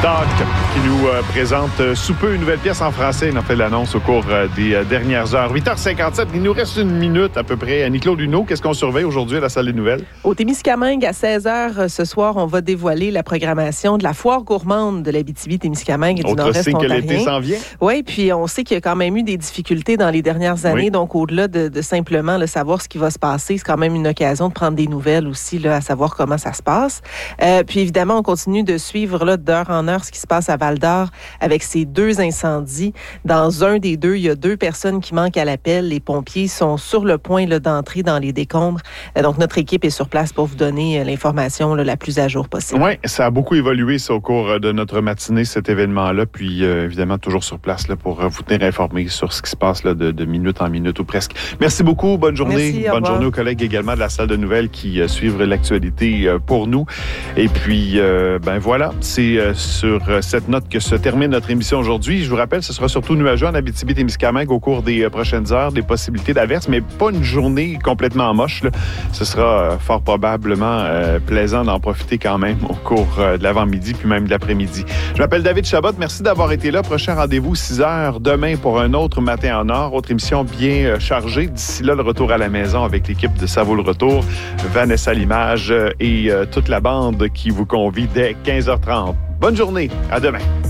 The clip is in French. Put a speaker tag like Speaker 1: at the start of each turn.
Speaker 1: Doc qui nous présente sous peu une nouvelle pièce en français. Il en fait l'annonce au cours des dernières heures. 8h57, il nous reste une minute à peu près. Annie-Claude Huneau, qu'est-ce qu'on surveille aujourd'hui à la salle des nouvelles?
Speaker 2: Au Témiscamingue, à 16h ce soir, on va dévoiler la programmation de la foire gourmande de l'Abitibi-Témiscamingue et du Nord-Est ontarien.
Speaker 1: Autre signe que l'été s'en vient.
Speaker 2: Oui, puis on sait qu'il y a quand même eu des difficultés dans les dernières années. Oui. Donc, au-delà de simplement savoir ce qui va se passer, c'est quand même une occasion de prendre des nouvelles aussi, là, à savoir comment ça se passe. Puis évidemment, on continue de suivre là, d'heure en heure ce qui se passe à Val-d'Or avec ces 2 incendies. Dans un des 2, il y a 2 personnes qui manquent à l'appel. Les pompiers sont sur le point là, d'entrer dans les décombres. Donc, notre équipe est sur place pour vous donner l'information là, la plus à jour possible.
Speaker 1: Oui, ça a beaucoup évolué ça, au cours de notre matinée, cet événement-là. Puis, évidemment, toujours sur place là, pour vous tenir informés sur ce qui se passe là, de minute en minute ou presque. Merci beaucoup. Bonne journée.
Speaker 2: Merci,
Speaker 1: bonne journée aux collègues également de la salle de nouvelles qui suivent l'actualité pour nous. Et puis, ben voilà, c'est sur cette note que se termine notre émission aujourd'hui. Je vous rappelle, ce sera surtout nuageux en Abitibi-Témiscamingue au cours des prochaines heures, des possibilités d'averses, mais pas une journée complètement moche, là. Ce sera fort probablement plaisant d'en profiter quand même au cours de l'avant-midi puis même de l'après-midi. Je m'appelle David Chabot. Merci d'avoir été là. Prochain rendez-vous, 6h demain pour un autre Matin en or. Autre émission bien chargée. D'ici là, le retour à la maison avec l'équipe de Ça vaut le retour, Vanessa Limage et toute la bande qui vous convie dès 15h30. Bonne journée. À demain.